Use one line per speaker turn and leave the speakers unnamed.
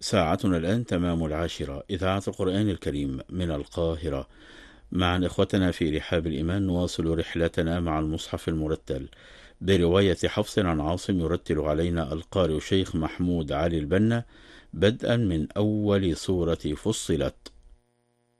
ساعتنا الآن تمام 10، إذاعة القرآن الكريم من القاهرة. مع إخوتنا في رحاب الإيمان نواصل رحلتنا مع المصحف المرتل برواية حفص عن عاصم، يرتل علينا القارئ الشيخ محمود علي البنا بدءا من أول سورة فصلت.